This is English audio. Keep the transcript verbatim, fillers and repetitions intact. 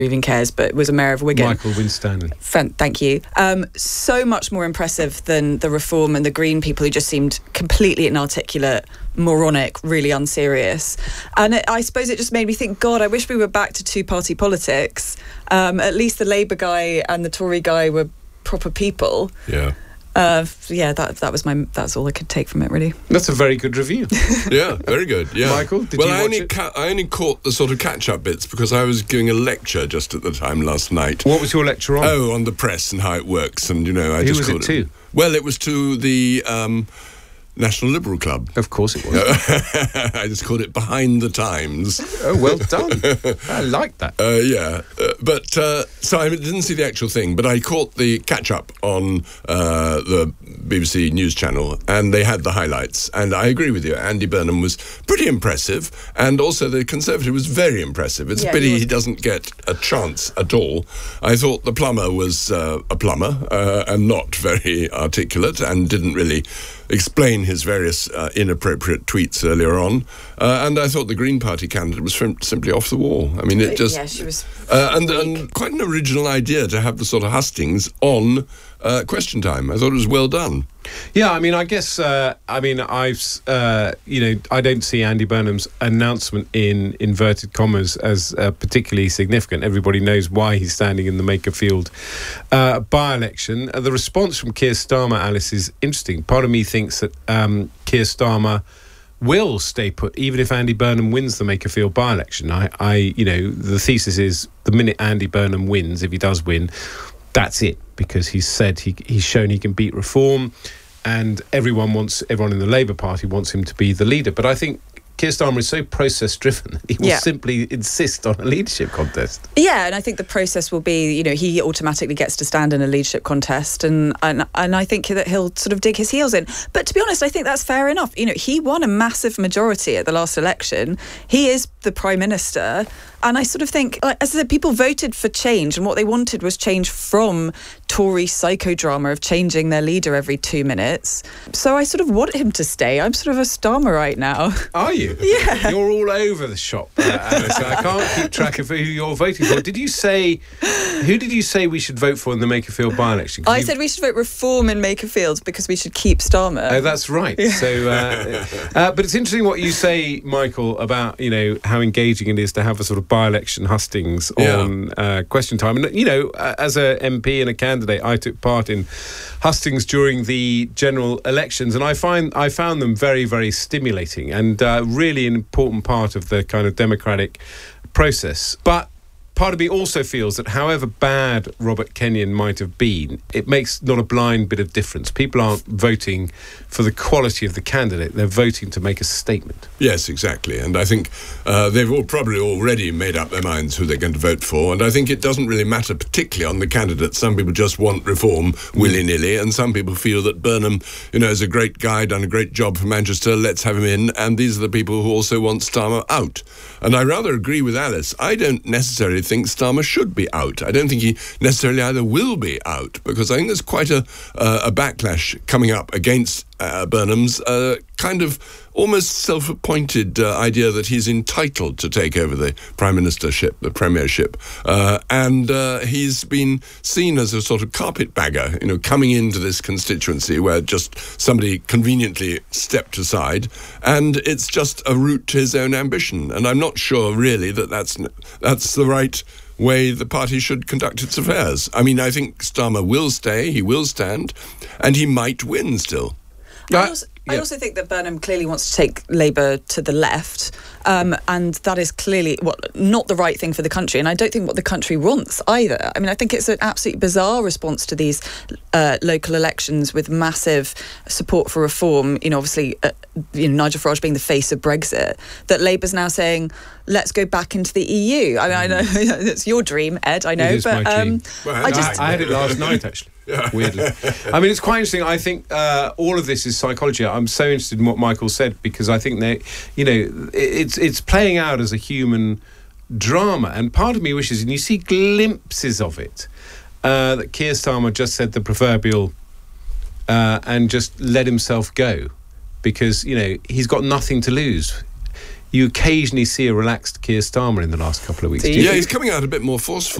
even cares, but was a mayor of Wigan. Michael Winstanley. Thank you. Um, so much more impressive than the Reform and the Green people, who just seemed completely inarticulate, moronic, really unserious. And it, I suppose it just made me think, God, I wish we were back to two-party politics. Um, at least the Labour guy and the Tory guy were proper people. Yeah. Uh, yeah, that that was my that's all I could take from it, really. That's a very good review. Yeah, very good. Yeah, Michael, did well, you I watch only it? ca- I only caught the sort of catch-up bits because I was giving a lecture just at the time last night. What was your lecture on? Oh, on the press and how it works, and you know, I Who just was it called to? Well, it was to the um, National Liberal Club. Of course it was. I just called it Behind the Times. Oh, well done. I like that. Uh, yeah, uh, but uh, so I didn't see the actual thing, but I caught the catch-up on uh, the B B C News Channel, and they had the highlights, and I agree with you. Andy Burnham was pretty impressive, and also the Conservative was very impressive. It's Yeah, a pity he was- he doesn't get a chance at all. I thought the plumber was uh, a plumber uh, and not very articulate, and didn't really explain his various uh, inappropriate tweets earlier on. Uh, and I thought the Green Party candidate was frim- simply off the wall. I mean, it just... Yeah, she was... Uh, and, and quite an original idea to have the sort of hustings on uh, Question Time. I thought it was well done. Yeah, I mean, I guess, uh, I mean, I've, uh, you know, I don't see Andy Burnham's announcement in inverted commas as uh, particularly significant. Everybody knows why he's standing in the Makerfield uh, by-election. Uh, the response from Keir Starmer, Alice, is interesting. Part of me thinks that um, Keir Starmer will stay put, even if Andy Burnham wins the Makerfield by-election. I, I, you know, the thesis is the minute Andy Burnham wins, if he does win, that's it, because he's said he, he's shown he can beat Reform, and everyone wants everyone in the Labour Party wants him to be the leader. But I think Keir Starmer is so process-driven that he will Yeah. simply insist on a leadership contest. Yeah, and I think the process will be, you know, he automatically gets to stand in a leadership contest, and, and and I think that he'll sort of dig his heels in. But to be honest, I think that's fair enough. You know, he won a massive majority at the last election. He is the Prime Minister, and I sort of think, like, as I said, people voted for change, and what they wanted was change from Tory psychodrama of changing their leader every two minutes. So I sort of want him to stay. I'm sort of a Starmer right now. Are you? Yeah. You're all over the shop, uh, Alice. I can't keep track of who you're voting for. Did you say, who did you say we should vote for in the Makerfield by-election? 'Cause I you- said we should vote Reform in Makerfield because we should keep Starmer. Oh, that's right. So, uh, uh, but it's interesting what you say, Michael, about, you know, how engaging it is to have a sort of by-election hustings Yeah. on uh, Question Time. And, you know, uh, as a M P and a candidate, I took part in hustings during the general elections, and I find I found them very, very stimulating and uh, really an important part of the kind of democratic process. But part of me also feels that however bad Robert Kenyon might have been, it makes not a blind bit of difference. People aren't voting for the quality of the candidate, they're voting to make a statement. Yes, exactly. And I think uh, they've all probably already made up their minds who they're going to vote for. And I think it doesn't really matter particularly on the candidate. Some people just want reform willy-nilly, and some people feel that Burnham, you know, is a great guy, done a great job for Manchester, let's have him in. And these are the people who also want Starmer out. And I rather agree with Alice. I don't necessarily think Starmer should be out. I don't think he necessarily either will be out, because I think there's quite a, uh, a backlash coming up against uh, Burnham's uh, kind of almost self-appointed uh, idea that he's entitled to take over the prime ministership, the premiership, uh, and uh, he's been seen as a sort of carpetbagger, you know, coming into this constituency where just somebody conveniently stepped aside, and it's just a route to his own ambition. And I'm not sure really that that's that's the right way the party should conduct its affairs. I mean, I think Starmer will stay, he will stand, and he might win still. I also, I yeah. also think that Burnham clearly wants to take Labour to the left, um, and that is clearly well, not the right thing for the country, and I don't think what the country wants either. I mean, I think it's an absolutely bizarre response to these uh, local elections with massive support for reform. You know, obviously, uh, you know, Nigel Farage being the face of Brexit, that Labour's now saying, let's go back into the E U. I mean, I know it's your dream, Ed, I know, It is but my dream. um, Well, I just... I, I had it last night, actually. Weirdly. I mean, it's quite interesting. I think uh, all of this is psychology. I'm so interested in what Michael said, because I think that, you know, it's it's playing out as a human drama, and part of me wishes, and you see glimpses of it, uh, that Keir Starmer just said the proverbial uh, and just let himself go, because, you know, he's got nothing to lose. you occasionally see a relaxed Keir Starmer in the last couple of weeks. Do Do you Yeah, think- he's coming out a bit more forceful.